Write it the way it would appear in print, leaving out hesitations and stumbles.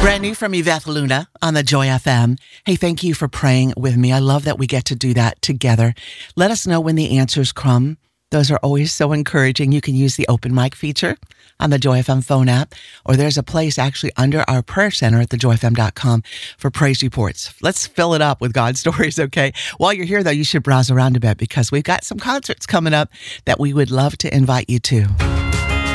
Brand new from Yvette Luna on the Joy FM. Hey, thank you for praying with me. I love that we get to do that together. Let us know when the answers come. Those are always so encouraging. You can use the open mic feature on the Joy FM phone app, or there's a place actually under our prayer center at thejoyfm.com for praise reports. Let's fill it up with God stories, okay? While you're here, though, you should browse around a bit because we've got some concerts coming up that we would love to invite you to.